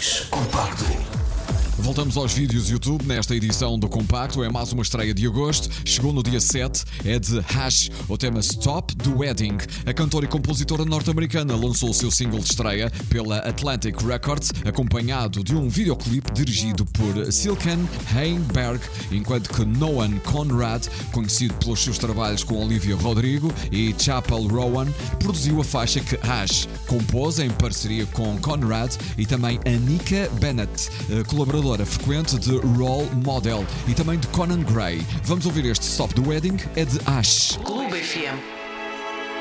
2 Compacto. Voltamos aos vídeos YouTube nesta edição do Compacto. É mais uma estreia de agosto. Chegou no dia 7. É de Hash, o tema Stop the Wedding. A cantora e compositora norte-americana lançou o seu single de estreia pela Atlantic Records, acompanhado de um videoclipe dirigido por Silken Heinberg, enquanto que Noah Conrad, conhecido pelos seus trabalhos com Olivia Rodrigo e Chappell Rowan, produziu a faixa que Hash compôs em parceria com Conrad e também Anika Bennett, colaboradora frequente de Role Model e também de Conan Gray. Vamos ouvir este Stop the Wedding, é de Ash. Clube FM.